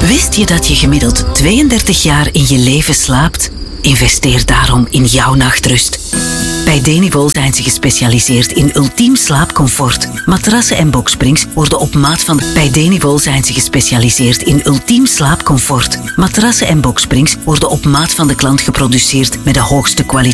Wist je dat je gemiddeld 32 jaar in je leven slaapt? Investeer daarom in jouw nachtrust. Bij Denivol zijn ze gespecialiseerd in ultiem slaapcomfort. Matrassen en boksprings worden op maat van... Bij Denivol zijn ze gespecialiseerd in ultiem slaapcomfort. Matrassen en boksprings worden op maat van de klant geproduceerd met de hoogste kwaliteit.